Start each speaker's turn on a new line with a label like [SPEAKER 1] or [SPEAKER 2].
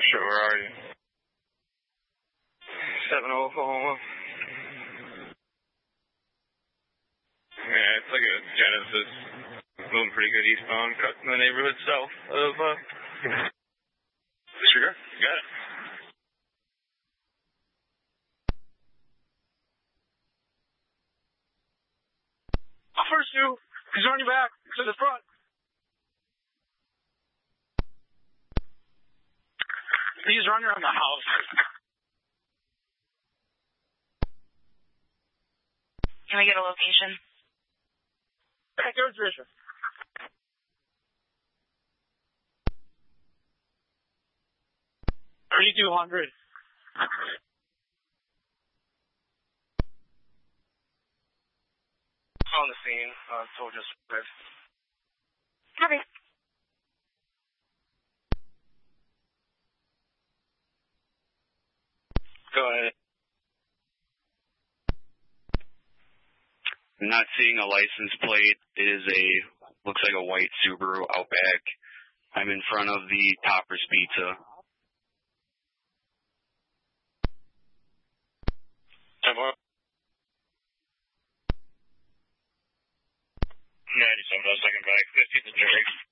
[SPEAKER 1] Sure, where are you? 70 Oklahoma. Yeah, it's like a Genesis. Moving pretty good eastbound, cut in the neighborhood south of, Disregard. Got it. First two, he's on your back, to the front. He's running around the house.
[SPEAKER 2] Can we get a location?
[SPEAKER 1] Back there, Trisha. $3,200. On the scene, told you.
[SPEAKER 2] Copy.
[SPEAKER 1] Go ahead.
[SPEAKER 3] I'm not seeing a license plate. It is looks like a white Subaru Outback. I'm in front of the Topper's Pizza.
[SPEAKER 1] 97, second back, 50 to Jerry.